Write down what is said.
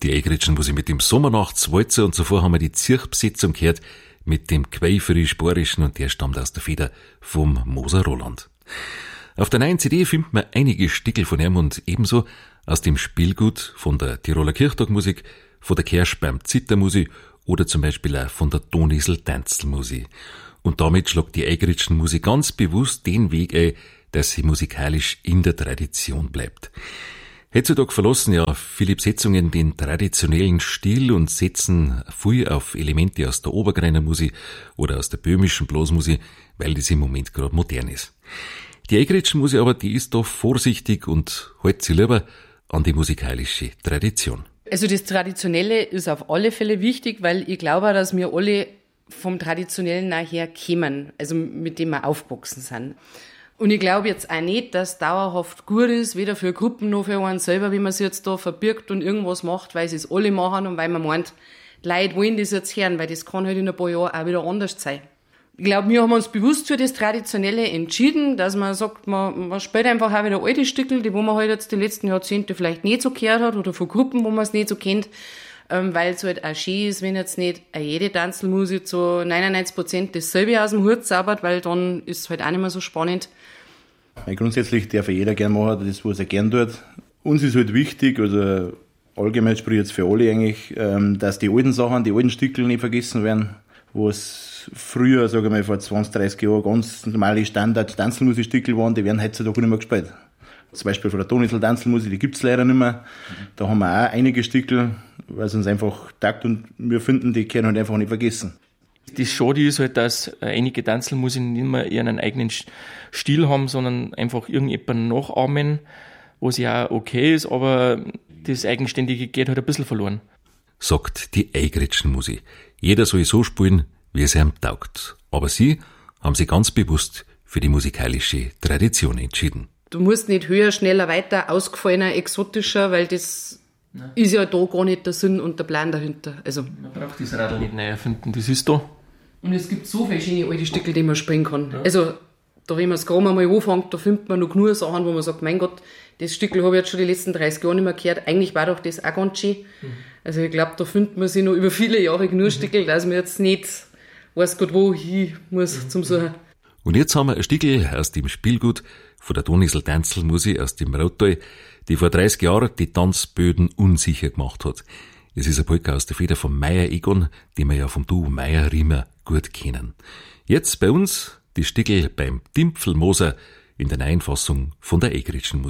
Die Egritschen Musik mit dem Sommernachtswalzer und zuvor haben wir die Zirchbesetzung gehört mit dem Quäferisch-Borischen und der stammt aus der Feder vom Moser Roland. Auf der neuen CD findet man einige Stickel von ihm und ebenso aus dem Spielgut von der Tiroler Kirchtagmusik, von der Kersch beim Zittermusi oder zum Beispiel auch von der Tonisl Tanzlmusi. Und damit schlagt die Egritschen Musik ganz bewusst den Weg ein, dass sie musikalisch in der Tradition bleibt. Heutzutage verlassen ja viele Besetzungen den traditionellen Stil und setzen viel auf Elemente aus der Obergreiner Musik oder aus der böhmischen Blasmusik, weil das im Moment gerade modern ist. Die Egritschen Musik aber, die ist doch vorsichtig und hält sich lieber an die musikalische Tradition. Also das Traditionelle ist auf alle Fälle wichtig, weil ich glaube, dass wir alle vom Traditionellen nachher kämen, also mit dem wir aufgewachsen sind. Und ich glaube jetzt auch nicht, dass dauerhaft gut ist, weder für Gruppen noch für einen selber, wie man sich jetzt da verbirgt und irgendwas macht, weil sie es alle machen und weil man meint, die Leute wollen das jetzt hören, weil das kann halt in ein paar Jahren auch wieder anders sein. Ich glaube, wir haben uns bewusst für das Traditionelle entschieden, dass man sagt, man spielt einfach auch wieder alte Stückel, die wo man halt jetzt die letzten Jahrzehnte vielleicht nicht so gehört hat oder von Gruppen, wo man es nicht so kennt, weil es halt auch schön ist, wenn jetzt nicht jede Tanzlmusik zu 99% dasselbe aus dem Hut zaubert, weil dann ist es halt auch nicht mehr so spannend. Grundsätzlich darf jeder gerne machen, das, was er gern tut. Uns ist halt wichtig, also allgemein spricht jetzt für alle eigentlich, dass die alten Sachen, die alten Stückel nicht vergessen werden, wo es früher, sage ich mal, vor 20, 30 Jahren ganz normale Standard-Tanzlmusik-Stückel waren, die werden heutzutage nicht mehr gespielt. Zum Beispiel von der Tonisl Tanzlmusik, die gibt's leider nicht mehr. Da haben wir auch einige Stückel, weil es uns einfach taugt und wir finden, die können halt einfach nicht vergessen. Das Schade ist halt, dass einige Tanzlmusiken nicht mehr ihren eigenen Stil haben, sondern einfach irgendjemanden nachahmen, was ja auch okay ist, aber das Eigenständige geht halt ein bisschen verloren. Sagt die Egritschen Musik. Jeder soll so spielen, wie es ihm taugt. Aber sie haben sich ganz bewusst für die musikalische Tradition entschieden. Du musst nicht höher, schneller, weiter, ausgefallener, exotischer, weil das ist ja da gar nicht der Sinn und der Plan dahinter. Also man braucht das Radl nicht neu erfinden, das ist da. Und es gibt so viele schöne alte Stücke, die man spielen kann. Ja. Also, da wenn man es gerade mal anfängt, da findet man noch genug Sachen, wo man sagt, mein Gott, das Stückel habe ich jetzt schon die letzten 30 Jahre nicht mehr gehört. Eigentlich war doch das auch ganz schön. Also ich glaube, da findet man sich noch über viele Jahre genug Stückel, dass man jetzt nicht weiß Gott wo hin muss zum Suchen. Und jetzt haben wir ein Stückel aus dem Spielgut von der Tonisl Tanzlmusik aus dem Rautal, die vor 30 Jahren die Tanzböden unsicher gemacht hat. Es ist ein Polka aus der Feder von Meier Egon, den wir ja vom Duo Meier-Riemer gut kennen. Jetzt bei uns die Stickel beim Dimpfelmoser in der neuen Fassung von der Egritschen Musik.